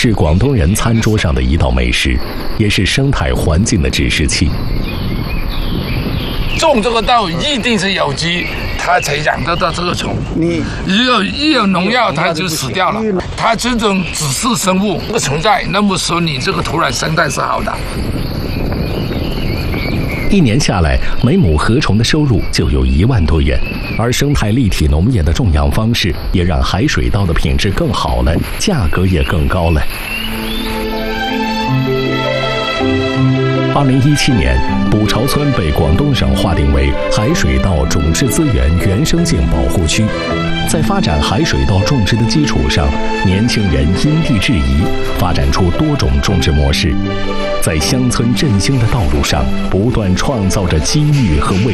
是广东人餐桌上的一道美食，也是生态环境的指示器。 种这个稻一定是有机，它才养得到这个虫。一有农药，它就死掉了。它这种只是生物不存在，那么说你这个土壤生态是好的。 1年下来，每亩禾虫的收入就有1万多元，而生态立体农业的种养方式也让海水稻的品质更好了，价格也更高了。2017年，卜朝村被广东省划定为海水稻种质资源原生性保护区。在发展海水稻种植的基础上，年轻人因地制宜，发展出多种种植模式，在乡村振兴的道路上不断创造着机遇和未来。